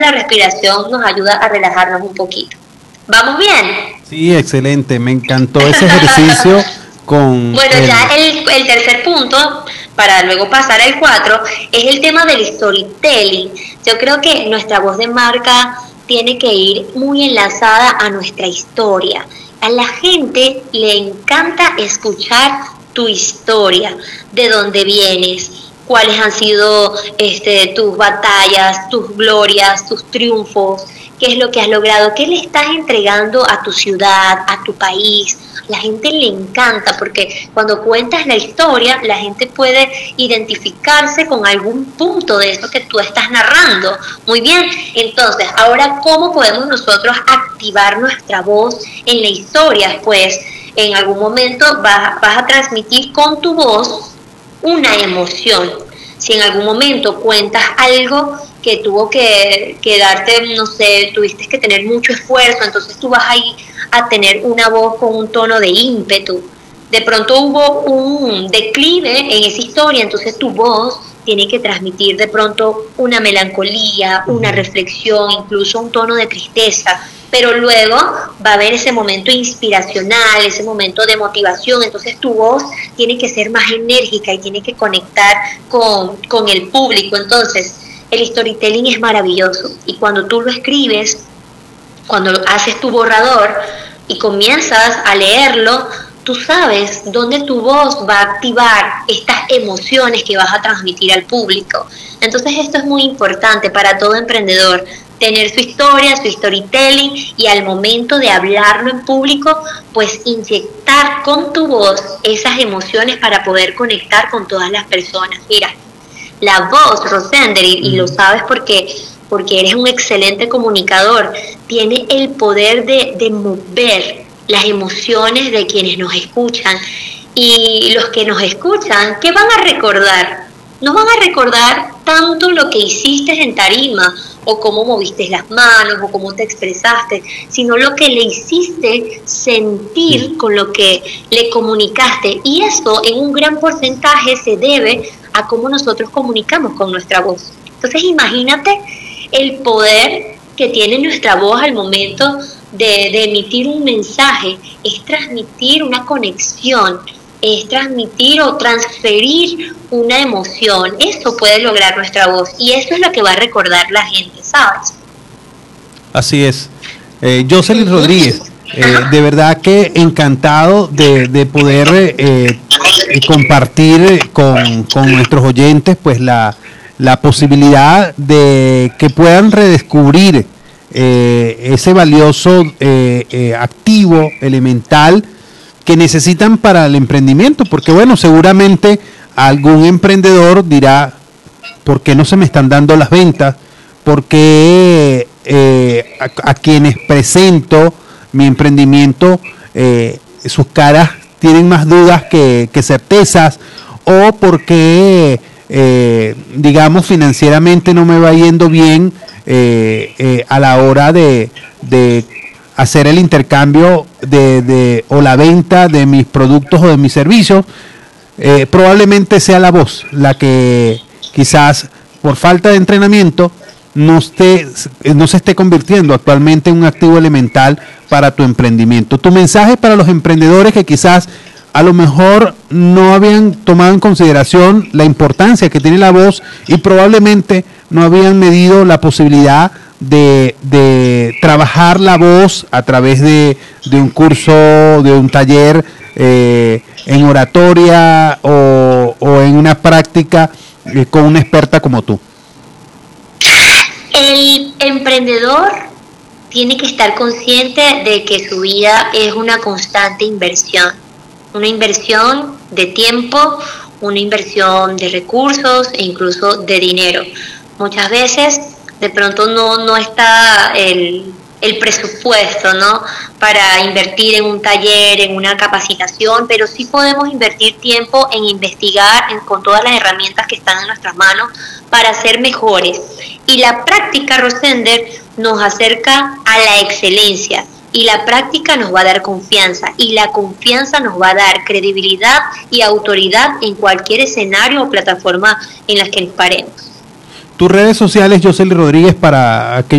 la respiración nos ayuda a relajarnos un poquito. ¿Vamos bien? Sí, excelente, me encantó ese ejercicio con... Bueno, ya el tercer punto, para luego pasar al 4, es el tema del storytelling. Yo creo que nuestra voz de marca tiene que ir muy enlazada a nuestra historia. A la gente le encanta escuchar tu historia, de dónde vienes, cuáles han sido tus batallas, tus glorias, tus triunfos, qué es lo que has logrado, qué le estás entregando a tu ciudad, a tu país. La gente le encanta porque cuando cuentas la historia, la gente puede identificarse con algún punto de eso que tú estás narrando. Muy bien, entonces, ahora, ¿cómo podemos nosotros activar nuestra voz en la historia? Pues en algún momento vas a transmitir con tu voz una emoción. Si en algún momento cuentas algo que tuvo que darte, no sé, tuviste que tener mucho esfuerzo, entonces tú vas ahí a tener una voz con un tono de ímpetu. De pronto hubo un declive en esa historia, entonces tu voz tiene que transmitir de pronto una melancolía, una reflexión, incluso un tono de tristeza, pero luego va a haber ese momento inspiracional, ese momento de motivación, entonces tu voz tiene que ser más enérgica y tiene que conectar con el público. Entonces el storytelling es maravilloso y cuando tú lo escribes, cuando haces tu borrador y comienzas a leerlo, tú sabes dónde tu voz va a activar estas emociones que vas a transmitir al público. Entonces esto es muy importante para todo emprendedor, tener su historia, su storytelling y al momento de hablarlo en público, pues inyectar con tu voz esas emociones para poder conectar con todas las personas. Mira, la voz, Rosender, y lo sabes porque eres un excelente comunicador, tiene el poder de mover las emociones de quienes nos escuchan. Y los que nos escuchan, ¿qué van a recordar? No van a recordar tanto lo que hiciste en tarima, o cómo moviste las manos, o cómo te expresaste, sino lo que le hiciste sentir con lo que le comunicaste. Y eso en un gran porcentaje se debe a cómo nosotros comunicamos con nuestra voz. Entonces imagínate el poder que tiene nuestra voz al momento de emitir un mensaje, es transmitir una conexión, es transmitir o transferir una emoción. Eso puede lograr nuestra voz y eso es lo que va a recordar la gente, ¿sabes? Así es. Jocelyn Rodríguez, de verdad que encantado de poder compartir con nuestros oyentes pues la posibilidad de que puedan redescubrir ese valioso activo elemental que necesitan para el emprendimiento, porque bueno, seguramente algún emprendedor dirá, ¿por qué no se me están dando las ventas? ¿Por qué a quienes presento mi emprendimiento sus caras tienen más dudas que certezas? ¿O por qué digamos financieramente no me va yendo bien a la hora de hacer el intercambio o la venta de mis productos o de mis servicios? Probablemente sea la voz la que quizás por falta de entrenamiento no se esté convirtiendo actualmente en un activo elemental para tu emprendimiento. Tu mensaje para los emprendedores que quizás a lo mejor no habían tomado en consideración la importancia que tiene la voz y probablemente no habían medido la posibilidad de trabajar la voz a través de un curso, de un taller en oratoria o en una práctica con una experta como tú. El emprendedor tiene que estar consciente de que su vida es una constante inversión. Una inversión de tiempo, una inversión de recursos e incluso de dinero. Muchas veces de pronto no está el presupuesto, ¿no?, para invertir en un taller, en una capacitación, pero sí podemos invertir tiempo en investigar con todas las herramientas que están en nuestras manos para ser mejores. Y la práctica, Rosender, nos acerca a la excelencia. Y la práctica nos va a dar confianza y la confianza nos va a dar credibilidad y autoridad en cualquier escenario o plataforma en las que nos paremos. Tus redes sociales, Josely Rodríguez, para aquellos